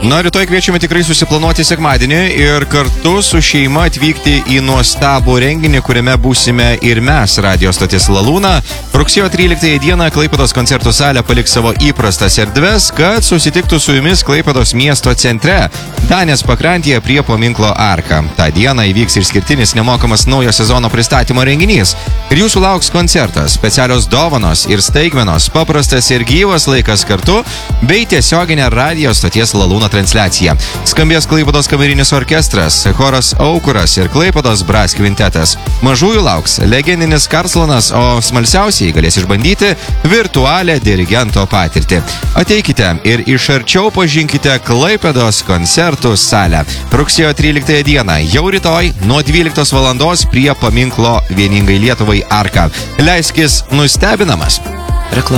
Na, rytoj kviečiame tikrai susiplanuoti sekmadienį ir kartu su šeima atvykti į nuostabų renginį, kuriame būsime ir mes, radio stotis Lalūna. Rugsėjo 13 dieną Klaipėdos koncertų salė paliks savo įprastas erdves, kad susitiktų su jumis Klaipėdos miesto centre, Danės pakrantėje prie paminklo Arka. Ta diena įvyks išskirtinis nemokamas naujo sezono pristatymo renginys. Ir jūsų lauks koncertas, specialios dovanos ir staigmenos, paprastas ir gyvas laikas kartu, bei tiesioginė radio stoties Lalūna transliacija. Skambės Klaipėdos kamerinis orkestras, choras Aukuras ir Klaipėdos Brass kvintetas. Mažųjų lauks legendinis Karlsonas, o smalsiausiai galės išbandyti virtualią dirigento patirtį. Ateikite ir iš arčiau pažinkite Klaipėdos koncertų salę. Rugsėjo 13 dieną, jau rytoj nuo 12 valandos prie paminklo Vieningai Lietuvai Arka. Leiskis nustebinamas.